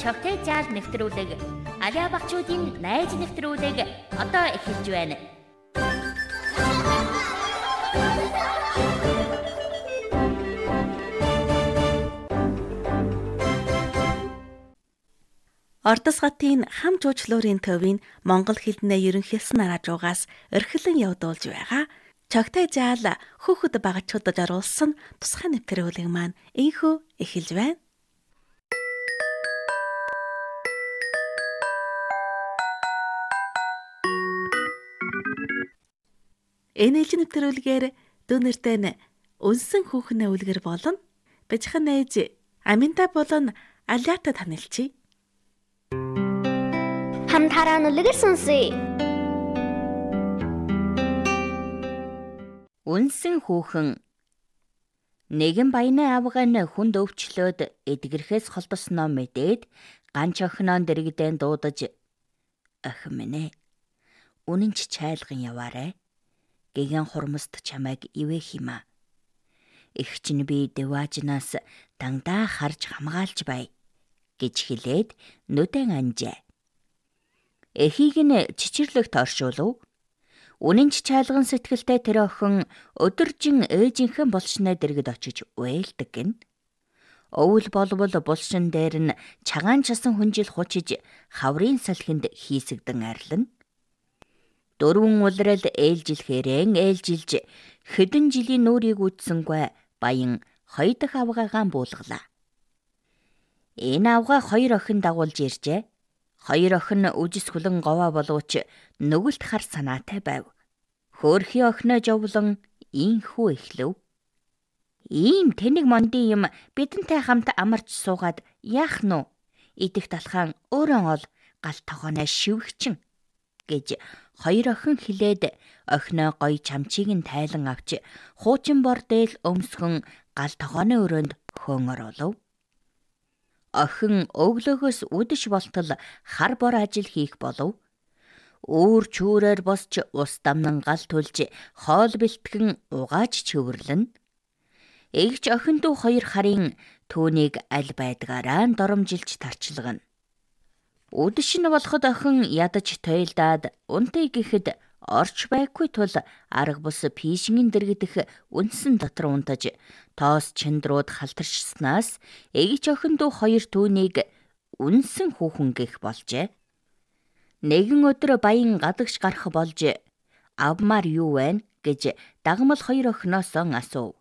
Цогтой заал нэвтрүүлэг Алиа багчуудын найз нэвтрүүлэг одоо эхэлж байна. Ордос хотын хам жуучлуурын төвийн Монгол хэлний ерөнхийлсөн нараажуугаас эрхлэн явуулж байгаа Цогтой заал хүүхэд багчуудад оруулсан тусгай нэвтрүүлэг маань ийхүү эхэлж байна. Энэ ээлжийн нэвтрүүлгээр дүүнэртэй нь үнсэн хүүхний үлгэр болон бяцхан ээж Аминта болон Алиатай танилцъя. Хамтараа нүлгэр сонсъё. Үнсэн хүүхэн нэгэн баяны авган хүнд өвчлөөд эдгэрхээс холбосноо мэдээд ганч охиноо дэрэгдэн дуудаж "Охин минь ээ, үнэн ч чайлган яваарэ. Гэгэн хурмст чамайг ивэх юм аа. Их чинь би дэваажнаас дандаа харж хамгаалж бай" гэж хэлээд нүдэн анжээ. Эхийг нь чичирлэгт оршуулв. Үнэн ч чайлган сэтгэлтэй тэр охин өдөржин ээжийнхэн булшнаа дэргэд очиж уйлдаг гин. Өвөл болвол булшин дээр нь чагаан часан хүнжил хучиж хаврын салхинд хийсэгдэн арилна. Дөрвөн улирал ээлжилхээрэн ээлжилж хэдэн жилийн нүрийг үтсэнгүй баян хоёр дахь авгаагаан буулгалаа. Энэ авгаа хоёр охин дагуулж иржээ. Хоёр охин үжис хүлэн говаа боловч нүгэлт хар санаатай байв. Хөөрхийн охиноо жовлон ийхүү эхлэв. "Ийм тэнэг мондын юм бидэнтэй хамт амарч суугаад яах нь вэ? Идэх талхаан өөрөө ол гал тогооноо шивгчин" гэж хоёр охин хэлээд охиноо гоё чамчийг нь тайлан авч хуучин бор дээл өмсгөн гал тогооны өрөөнд хөөн оруулав. Охин өглөөгөөс үдэш болтол хар бор ажил хийх болов. Үүр чүүрээр босч ус дамнан гал түлж хоол бэлтгэн угааж чөвөрлөн. Эгч охин дүү хоёр харын түүнийг аль байдгаараа доромжилж тарчилгана. Үдэш нь болоход охин ядаж тойлдаад унтыг гэхэд орч байхгүй тул арга бус пишингийн дэргдэх үнсэн дотор унтаж тоос чиндрууд халтарчснаас эгч охин дүү хоёр түүнийг үнсэн хүүхэн гэх болжээ. Нэгэн өдөр баян гадагш гарах болж "Авмаар юу вэ?" гэж дагмал хоёр охиноос асуув.